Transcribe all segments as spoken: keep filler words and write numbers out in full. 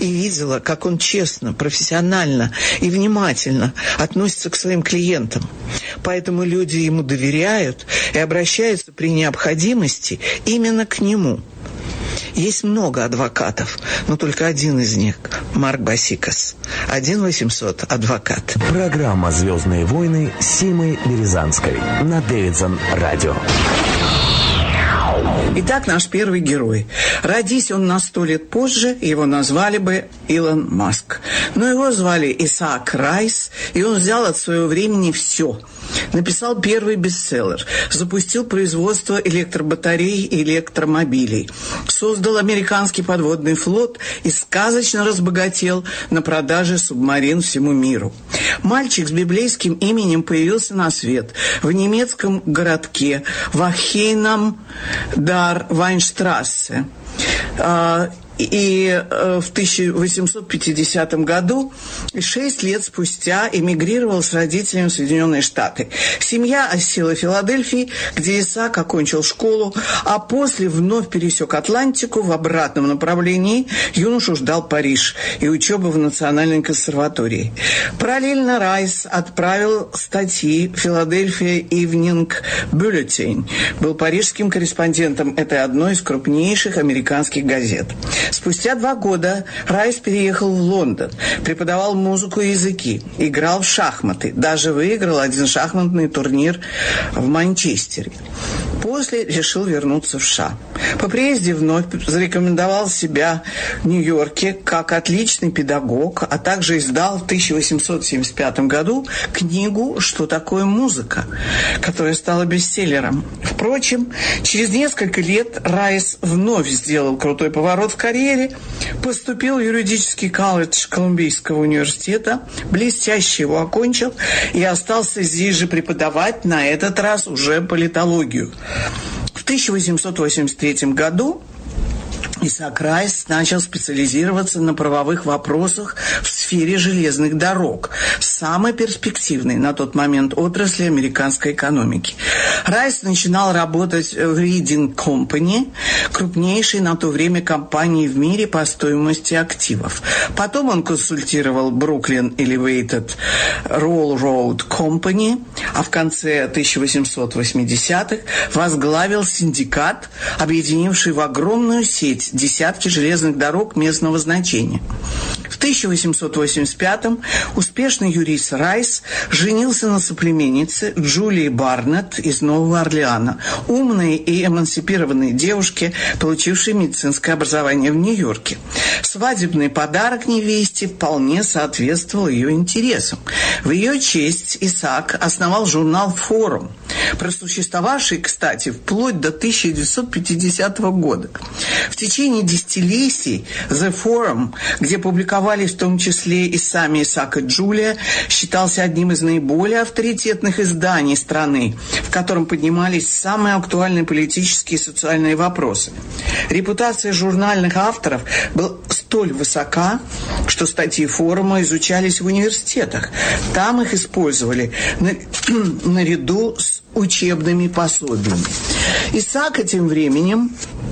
и видела, как он честно, профессионально и внимательно относится к своим клиентам. Поэтому люди ему доверяют и обращаются при необходимости именно к нему. Есть много адвокатов, но только один из них – Марк Басикас. один восемьсот адвокат. Программа «Звездные войны» с Симой Березанской на Дэвидсон Радио. Итак, наш первый герой. Родись он на сто лет позже, его назвали бы Илон Маск. Но его звали Исаак Райс, и он взял от своего времени все. Написал первый бестселлер, запустил производство электробатарей и электромобилей, создал американский подводный флот и сказочно разбогател на продаже субмарин всему миру. Мальчик с библейским именем появился на свет в немецком городке Вахейнам дар Вайнштрассе. И в тысяча восемьсот пятидесятом году, шесть лет спустя, эмигрировал с родителями в Соединенные Штаты. Семья осела в Филадельфии, где Исаак окончил школу, а после вновь пересек Атлантику в обратном направлении. Юношу ждал Париж и учеба в Национальной консерватории. Параллельно Райс отправил статьи в Филадельфия Ивнинг Бюллетень. Был парижским корреспондентом этой одной из крупнейших американских газет. Спустя два года Райс переехал в Лондон, преподавал музыку и языки, играл в шахматы, даже выиграл один шахматный турнир в Манчестере. После решил вернуться в США. По приезде вновь зарекомендовал себя в Нью-Йорке как отличный педагог, а также издал в тысяча восемьсот семьдесят пятом году книгу «Что такое музыка?», которая стала бестселлером. Впрочем, через несколько лет Райс вновь сделал крутой поворот в карьере, поступил в юридический колледж Колумбийского университета, блестяще его окончил и остался здесь же преподавать, на этот раз уже политологию. В тысяча восемьсот восемьдесят третьем году Исаак Райс начал специализироваться на правовых вопросах в сфере железных дорог, самой перспективной на тот момент отрасли американской экономики. Райс начинал работать в Reading Company, крупнейшей на то время компании в мире по стоимости активов. Потом он консультировал Brooklyn Elevated Railroad Company, а в конце тысяча восемьсот восьмидесятых возглавил синдикат, объединивший в огромную сеть десятки железных дорог местного значения. В тысяча восемьсот восемьдесят пятом успешный юрист Райс женился на соплеменнице Джулии Барнетт из Нового Орлеана, умной и эмансипированной девушке, получившей медицинское образование в Нью-Йорке. Свадебный подарок невесте вполне соответствовал ее интересам. В ее честь Исаак основал журнал «Форум», просуществовавший, кстати, вплоть до тысяча девятьсот пятидесятого года. В течение десятилетий «The Forum», где публиковались в том числе и сами Исаак и Джулия, считался одним из наиболее авторитетных изданий страны, в котором поднимались самые актуальные политические и социальные вопросы. Репутация журнальных авторов была столь высока, что статьи форума изучались в университетах. Там их использовали наряду с учебными пособиями. Исаак тем временем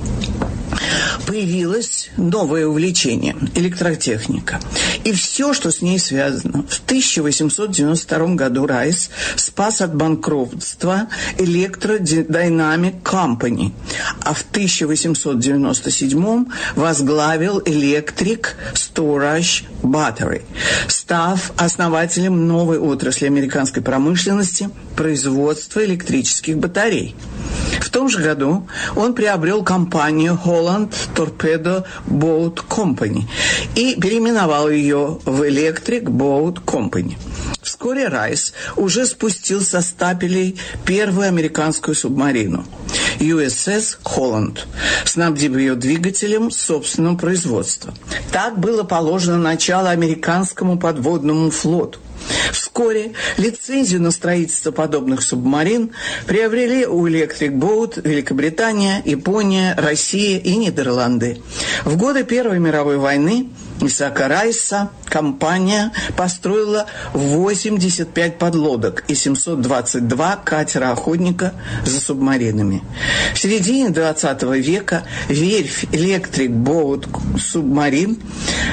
появилось новое увлечение – электротехника. И все, что с ней связано. В тысяча восемьсот девяносто втором году Райс спас от банкротства Electrodynamic Company, а в тысяча восемьсот девяносто седьмом возглавил Electric Storage Battery, став основателем новой отрасли американской промышленности – производства электрических батарей. В том же году он приобрел компанию Holland Torpedo Boat Company и переименовал ее в Electric Boat Company. Вскоре Райс уже спустил со стапелей первую американскую субмарину ю эс эс Holland, снабдив ее двигателем собственного производства. Так было положено начало американскому подводному флоту. Вскоре лицензию на строительство подобных субмарин приобрели у Electric Boat Великобритания, Япония, Россия и Нидерланды. В годы Первой мировой войны Исаака Райса компания построила восемьдесят пять подлодок и семьсот двадцать два катера-охотника за субмаринами. В середине двадцатого века верфь Electric Boat Submarine